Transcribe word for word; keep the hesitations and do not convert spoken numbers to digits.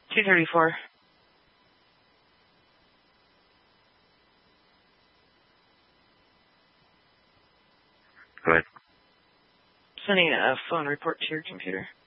two thirty-four. Go ahead. Sending a phone report to your computer.